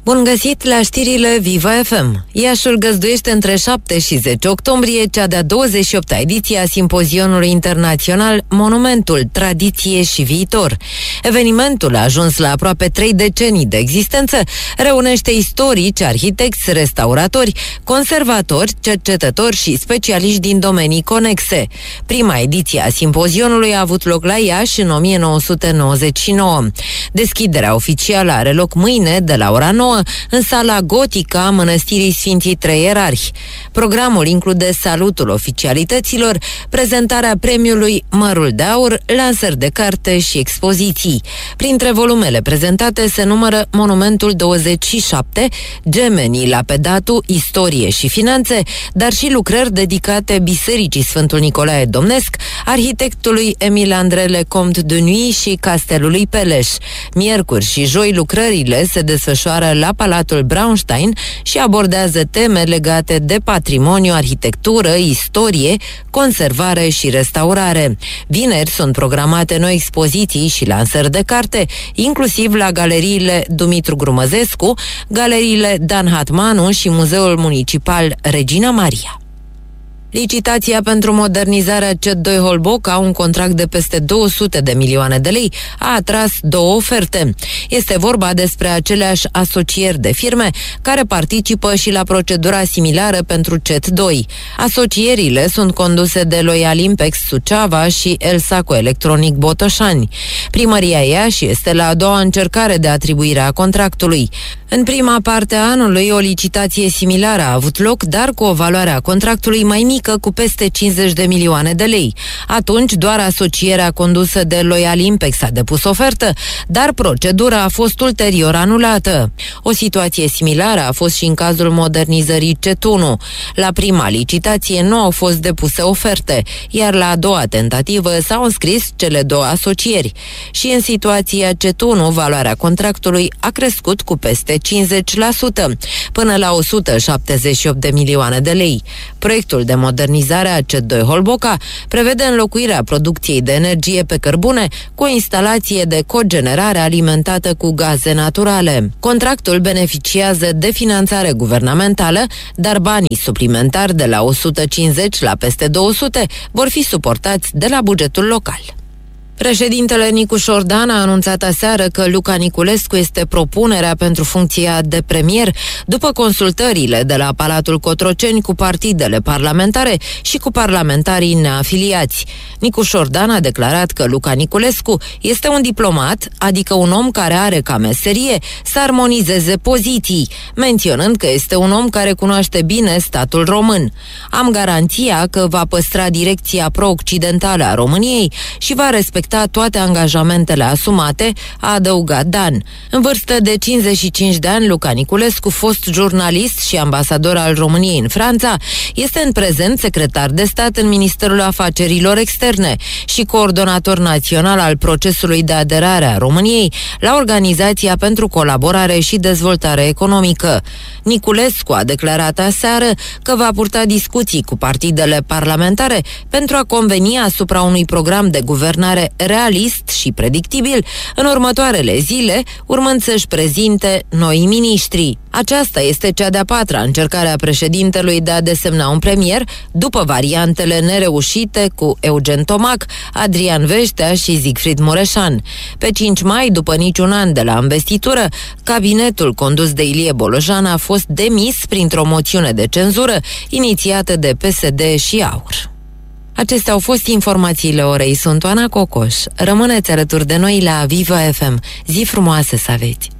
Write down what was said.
Bun găsit la știrile Viva FM. Iașul găzduiește între 7 și 10 octombrie cea de-a 28-a ediție a simpozionului internațional Monumentul, Tradiție și Viitor. Evenimentul a ajuns la aproape 3 decenii de existență, reunește istorici, arhitecți, restauratori, conservatori, cercetători și specialiști din domenii conexe. Prima ediție a simpozionului a avut loc la Iași în 1999. Deschiderea oficială are loc mâine de la ora 9 în sala gotică a Mănăstirii Sfinții Trei Ierarhi. Programul include salutul oficialităților, prezentarea premiului Mărul de Aur, lansări de carte și expoziții. Printre volumele prezentate se numără Monumentul 27, Gemenii, Lapedatu, Istorie și Finanțe, dar și lucrări dedicate Bisericii Sfântul Nicolae Domnesc, arhitectului Emil André Lecomte de Nuit și Castelului Peleș. Miercuri și joi lucrările se desfășoară la Palatul Braunstein și abordează teme legate de patrimoniu, arhitectură, istorie, conservare și restaurare. Vineri sunt programate noi expoziții și lansări de carte, inclusiv la galeriile Dumitru Grumăzescu, galeriile Dan Hatmanu și Muzeul Municipal Regina Maria. Licitația pentru modernizarea CET2 Holboca, un contract de peste 200 de milioane de lei, a atras două oferte. Este vorba despre aceleași asocieri de firme care participă și la procedura similară pentru CET2. Asocierile sunt conduse de Loyalimpex Suceava și Elsaco Electronic Botoșani. Primăria Iași este la a doua încercare de atribuire a contractului. În prima parte a anului, o licitație similară a avut loc, dar cu o valoare a contractului mai mică, cu peste 50 de milioane de lei. Atunci, doar asocierea condusă de Loyalimpex a depus ofertă, dar procedura a fost ulterior anulată. O situație similară a fost și în cazul modernizării CET1. La prima licitație nu au fost depuse oferte, iar la a doua tentativă s-au înscris cele două asocieri. Și în situația CET1, valoarea contractului a crescut cu peste 50%, până la 178 de milioane de lei. Proiectul de modernizare a CET2 Holboca prevede înlocuirea producției de energie pe cărbune cu o instalație de cogenerare alimentată cu gaze naturale. Contractul beneficiază de finanțare guvernamentală, dar banii suplimentari de la 150 la peste 200 vor fi suportați de la bugetul local. Președintele Nicu Șordan a anunțat aseară că Luca Niculescu este propunerea pentru funcția de premier după consultările de la Palatul Cotroceni cu partidele parlamentare și cu parlamentarii neafiliați. Nicu Șordan a declarat că Luca Niculescu este un diplomat, adică un om care are ca meserie să armonizeze poziții, menționând că este un om care cunoaște bine statul român. Am garanția că va păstra direcția pro-occidentală a României și va respecta toate angajamentele asumate, a adăugat Dan. În vârstă de 55 de ani, Luca Niculescu, fost jurnalist și ambasador al României în Franța, este în prezent secretar de stat în Ministerul Afacerilor Externe și coordonator național al procesului de aderare a României la Organizația pentru Colaborare și Dezvoltare Economică. Niculescu a declarat aseară că va purta discuții cu partidele parlamentare pentru a conveni asupra unui program de guvernare realist și predictibil în următoarele zile, urmând să-și prezinte noi miniștri. Aceasta este cea de-a patra încercare a președintelui de a desemna un premier, după variantele nereușite cu Eugen Tomac, Adrian Veștea și Siegfried Mureșan. Pe 5 mai, după niciun an de la investitură, cabinetul condus de Ilie Bolojan a fost demis printr-o moțiune de cenzură inițiată de PSD și AUR. Acestea au fost informațiile orei. Sunt Oana Cocoș. Rămâneți alături de noi la Viva FM. Zi frumoasă să aveți!